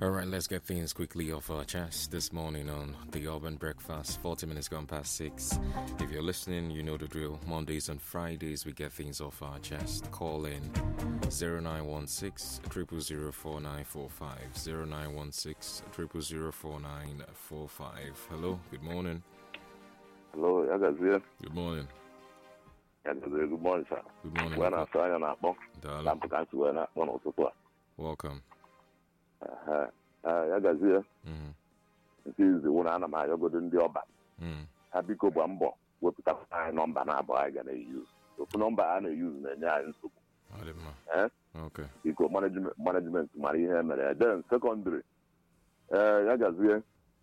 All right, let's get things quickly off our chest this morning on the Urban Breakfast. 40 minutes gone past 6. If you're listening, you know the drill. Mondays and Fridays, we get things off our chest. Call in 0916 000 4945. 0916 000 4945. Hello, good morning. Hello, Yagazia. Good morning. Yagazia, good morning, sir. Good morning. When I saw you on welcome. Yagazia. This is the one I'm going to Oba. Happy go bambo. We put up my number now, but I'm going to use. So, the number I'm going to use okay. You go management to marry him. Then, secondary. Yagazia.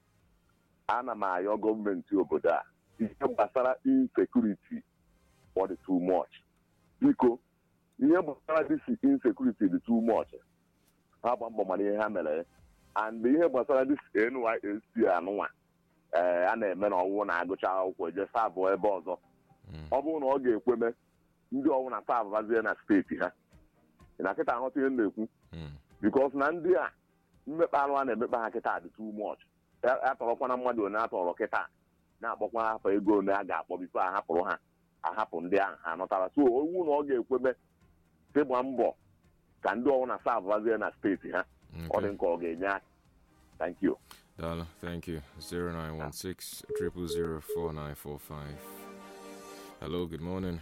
Your government to Oboda. Insecurity for the too much. Because this insecurity is too much. How about money hammer? And the here this NYSC and men or one I go child for just have a boss of all the equipment. You don't want to have a state here. And I can't not in the because Nandia, Mepalan and Mepaketa too much. After one month or not or Roketa. Now, but one half a go naga, but before I happen there, I'm not so all the equipment. Say one more. Can do on a South Vaziana state here. Or then call again. Thank you. Dala, thank you. 0916 000 4945. Hello, good morning.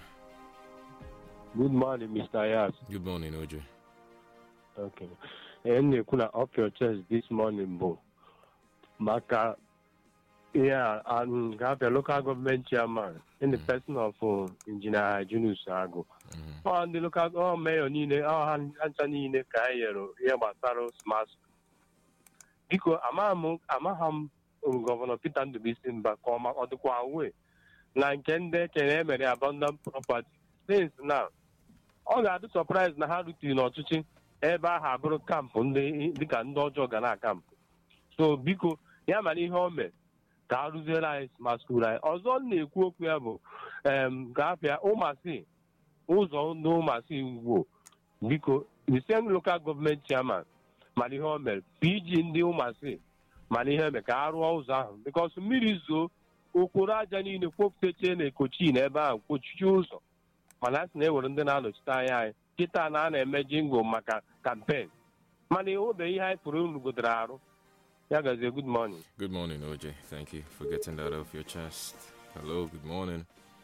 Good morning, Mr. Ayaz. Good morning, OJ. Okay. And you could up your chest this morning, Bo. Maka, yeah, and have a local government chairman in the person of Engineer Junus Ago. On the local mayor Nine, Anthony Kayero, Yabataro Smash. Because Amaham, Governor Peter to be seen back or the Kwaway. Like Kende can very abundant property. Since now, all that surprise na how to know to ever have a camp on the Kandojo Gana camp. So, because Yamani Home. Ka arụziela masquerade ọzọ na-ekwu okwu ya bụ ga-apịa ụmasị ụzọ ndị ụmasị ugbo biko the same local government chairman mana ihe o mere PG ndị ụmasị mana ihe mere ka arụọ ụzọ ahụ because mmiri zoo okporo aja niile kwopụtache na ekochi na ebe ahụ kpochichi ụzọ mana a sị na-ewere ndị na-anọchite anya anyị kịta na a na-eme jingo maka campaign mana obe ihe anyị pụrụ rugodoro arụ. Yagazie, good morning. Good morning, OJ. Thank you for getting that off your chest. Hello, good morning.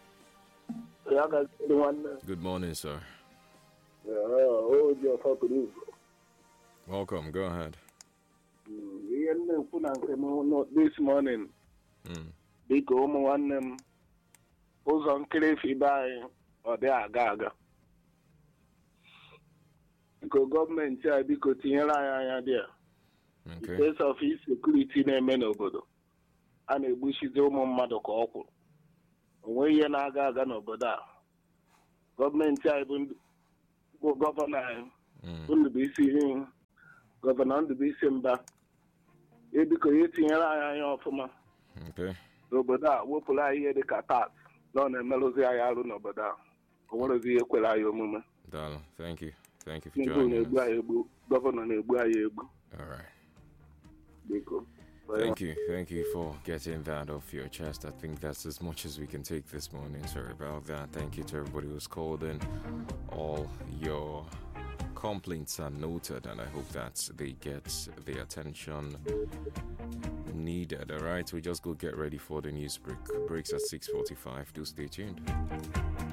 Good morning, sir. Welcome, go ahead. This morning, because one was on Cliffy by or they are gaga. Because government said because there. Okay. Because of his security name obodo a na-egbuchizi ụmụ mmadụ ka ọ kwụrụ onwe ihe na-aga aga n'obodo a gọọmenti anyị bụ gọvanọ anyị gọvanọ Ndubuisi Mba ebiko ya tinyere anyị anya ọfụma n'obodo a wepụrụ anyị ihe dịka tax na ọ na-emerụzi anyị arụ n'obodo a o nwerezi ihe kwere anyị omume. Thank you for joining us. Gọvanọ na-egbu anyị egbu. All right. Thank you for getting that off your chest. I think that's as much as we can take this morning. Sorry about that. Thank you to everybody who's called in. All your complaints are noted, and I hope that they get the attention needed. All right, we just go get ready for the news break. Breaks at 6:45. Do stay tuned.